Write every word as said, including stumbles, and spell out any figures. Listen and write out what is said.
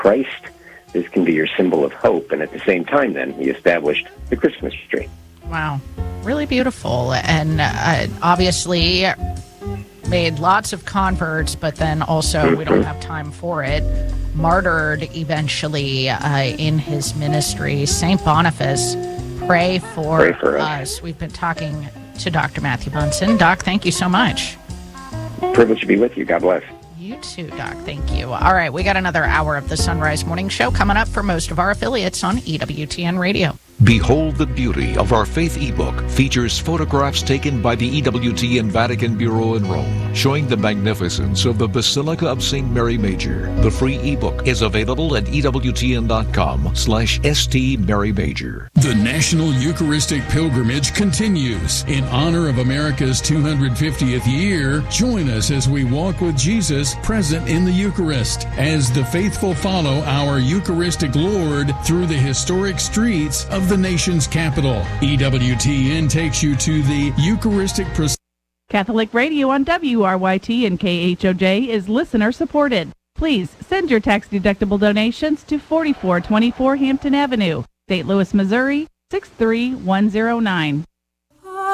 Christ. This can be your symbol of hope. And at the same time, then, he established the Christmas tree. Wow. Really beautiful. And uh, obviously made lots of converts, but then also mm-hmm. we don't have time for it. Martyred eventually uh, in his ministry. Saint Boniface, pray for, pray for us. us. We've been talking to Doctor Matthew Bunson. Doc, thank you so much. Privilege to be with you. God bless. You too, Doc. Thank you. All right, we got another hour of the Sunrise Morning Show coming up for most of our affiliates on E W T N Radio. Behold the Beauty of Our Faith ebook features photographs taken by the E W T N Vatican Bureau in Rome, showing the magnificence of the Basilica of Saint Mary Major. The free ebook is available at ewtn.com slash St. Mary Major. The National Eucharistic Pilgrimage continues. In honor of America's two hundred fiftieth year, join us as we walk with Jesus present in the Eucharist, as the faithful follow our Eucharistic Lord through the historic streets of the nation's capital. E W T N takes you to the Eucharistic procession. Catholic Radio on W R Y T and K H O J is listener supported. Please send your tax-deductible donations to forty-four twenty-four Hampton Avenue, Saint Louis, Missouri, six three one zero nine.